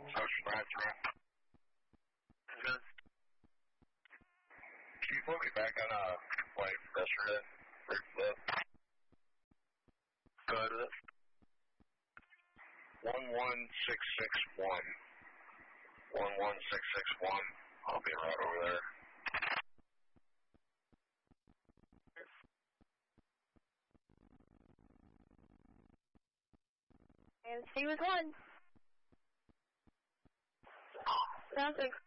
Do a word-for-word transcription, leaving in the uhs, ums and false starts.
Ocean nine three. Good. Can you put me back on a flight yesterday? First lift. Go ahead with it. one one six six one. one one six six one. I'll be right over there. And she was one. Sounds like